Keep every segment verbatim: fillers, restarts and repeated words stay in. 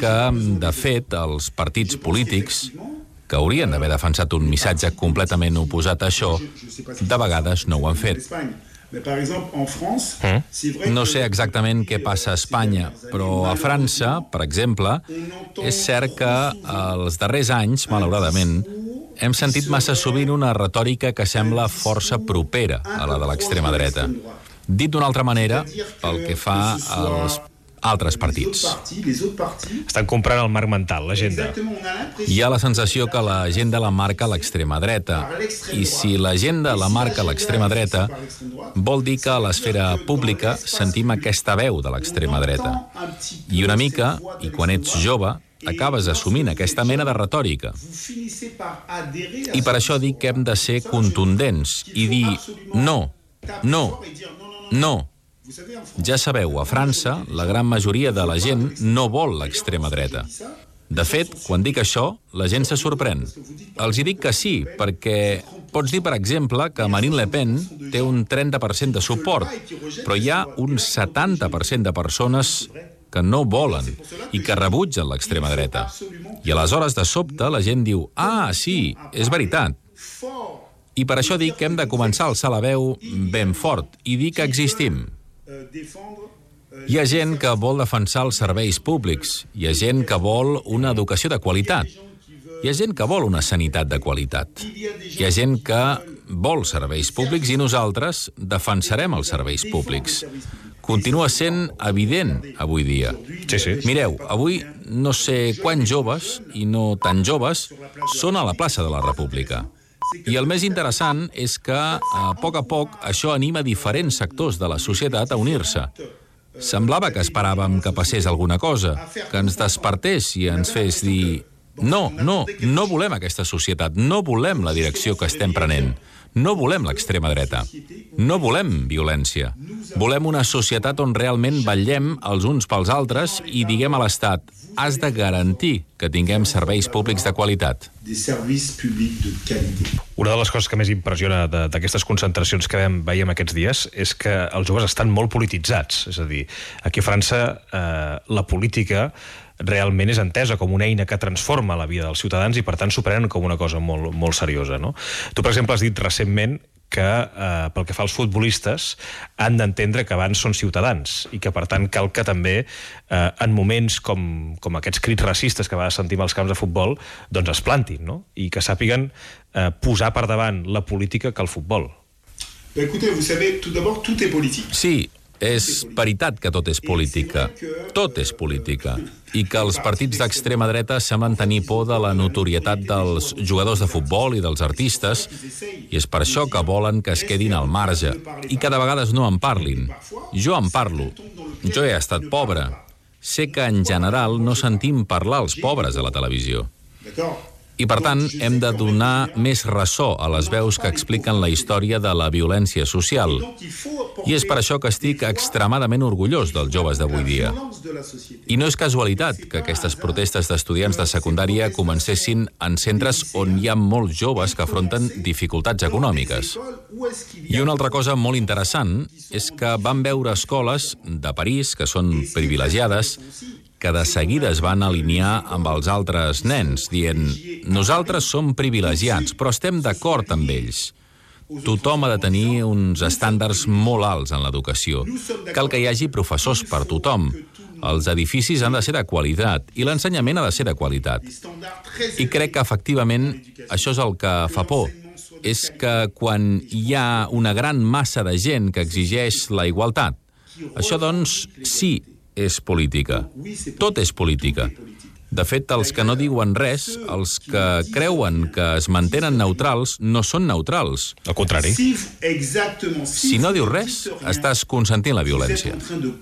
que, de fet, els partits polítics, que haurien d'haver defensat un missatge completament oposat a això, de vegades no ho han fet. No sé exactament què passa a Espanya, però a França, per exemple, és cert que els darrers anys, malauradament, hem sentit massa sovint una retòrica que sembla força propera a la de l'extrema dreta. Dit d'una altra manera, pel que fa als altres partits. Estan comprant el marc mental, l'agenda. Hi ha la sensació que l'agenda la marca l'extrema dreta. I si l'agenda la marca l'extrema dreta, vol dir que a l'esfera pública sentim aquesta veu de l'extrema dreta. I una mica, i quan ets jove, acabes assumint aquesta mena de retòrica. I per això dic que hem de ser contundents i dir no, no, no. Ja sabeu, a França, la gran majoria de la gent no vol l'extrema dreta. De fet, quan dic això, la gent se sorprèn. Els hi dic que sí, perquè pots dir, per exemple, que Marine Le Pen té un trenta per cent de suport, però hi ha un setanta per cent de persones que no volen i que rebutgen l'extrema dreta. I aleshores, de sobte, la gent diu «Ah, sí, és veritat». I per això dic que hem de començar a alçar la veu ben fort i dir que existim. Hi ha gent que vol defensar els serveis públics, hi ha gent que vol una educació de qualitat, hi ha gent que vol una sanitat de qualitat, hi ha gent que vol serveis públics i nosaltres defensarem els serveis públics. Continua sent evident avui dia. Sí, sí. Mireu, avui no sé quants joves, i no tan joves, són a la plaça de la República. I el més interessant és que, a poc a poc, això anima diferents sectors de la societat a unir-se. Semblava que esperàvem que passés alguna cosa, que ens despertés i ens fes dir no, no, no volem aquesta societat, no volem la direcció que estem prenent, no volem l'extrema dreta, no volem violència. Volem una societat on realment vetllem els uns pels altres i diguem a l'Estat has de garantir que tinguem serveis públics de qualitat. Una de les coses que més impressiona d'aquestes concentracions que veiem aquests dies és que els joves estan molt polititzats. És a dir, aquí a França eh, la política realment és entesa com una eina que transforma la vida dels ciutadans i per tant s'ho prenen com una cosa molt, molt seriosa, no? Tu, per exemple, has dit recentment que eh, pel que fa als futbolistes han d'entendre que abans són ciutadans i que per tant cal que també eh, en moments com, com aquests crits racistes que a vegades sentim als camps de futbol doncs es plantin, no? I que sàpiguen eh, posar per davant la política que el futbol. Écoutez, vous savez, tout d'abord, tout est politique. Sí, és veritat que tot és política. Tot és política. I que els partits d'extrema dreta semblen tenir por de la notorietat dels jugadors de futbol i dels artistes, i és per això que volen que es quedin al marge, i que de vegades no en parlin. Jo en parlo. Jo he estat pobre. Sé que en general no sentim parlar els pobres a la televisió. I, per tant, hem de donar més ressò a les veus que expliquen la història de la violència social. I és per això que estic extremadament orgullós dels joves d'avui dia. I no és casualitat que aquestes protestes d'estudiants de secundària comencessin en centres on hi ha molts joves que afronten dificultats econòmiques. I una altra cosa molt interessant és que vam veure escoles de París, que són privilegiades, que de seguida es van alinear amb els altres nens, dient «Nosaltres som privilegiats, però estem d'acord amb ells. Tothom ha de tenir uns estàndards molt alts en l'educació. Cal que hi hagi professors per tothom. Els edificis han de ser de qualitat i l'ensenyament ha de ser de qualitat». I crec que, efectivament, això és el que fa por. És que quan hi ha una gran massa de gent que exigeix la igualtat, això, doncs, sí, és política. Tot és política. De fet, els que no diuen res, els que creuen que es mantenen neutrals, no són neutrals. Al contrari. Si no dius res, estàs consentint la violència.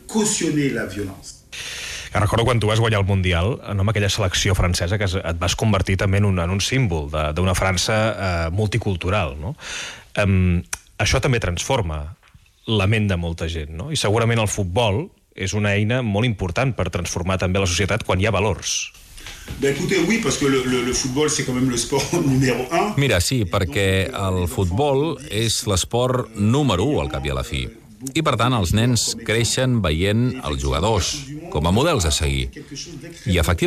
Que recordo quan tu vas guanyar el Mundial, no, amb aquella selecció francesa, que et vas convertir també en un, en un símbol d'una França eh, multicultural, no? Um, això també transforma la ment de molta gent, no? I segurament el futbol és una eina molt important per transformar també la societat quan hi ha valors. Mira, sí, perquè el futbol és l'esport número u al cap i a la fi. I, per tant, els nens creixen veient els jugadors com a models a seguir. I, efectivament,